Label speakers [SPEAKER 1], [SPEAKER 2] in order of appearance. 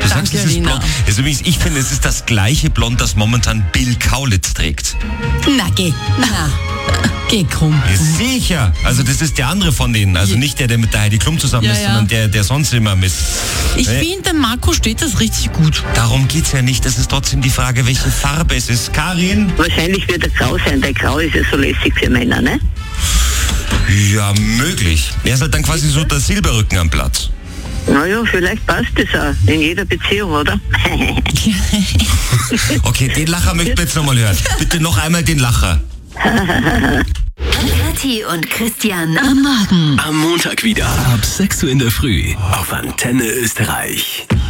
[SPEAKER 1] Du sagst, es ist
[SPEAKER 2] Alina.
[SPEAKER 1] blond. Also übrigens, ich finde, es ist das gleiche Blond, das momentan Bill Kaulitz trägt.
[SPEAKER 2] Na, geh. Na, geh, komm.
[SPEAKER 1] Sicher. Also das ist der andere von denen. Also nicht der mit der Heidi Klum zusammen ist, sondern der sonst immer mit.
[SPEAKER 2] Ich finde, Marco steht das richtig gut.
[SPEAKER 1] Darum geht's ja nicht. Das ist trotzdem die Frage, welche Farbe es ist. Karin?
[SPEAKER 3] Wahrscheinlich wird er grau sein. Der Grau ist ja so lässig für Männer, ne?
[SPEAKER 1] Ja, möglich. Er ist halt dann quasi so der Silberrücken am Platz.
[SPEAKER 3] Naja, vielleicht passt das auch in jeder Beziehung, oder?
[SPEAKER 1] Okay, den Lacher möchten wir jetzt nochmal hören. Bitte noch einmal den Lacher.
[SPEAKER 4] Kathi und Christian am Morgen.
[SPEAKER 5] Am Montag wieder ab 6 Uhr in der Früh auf Antenne Österreich.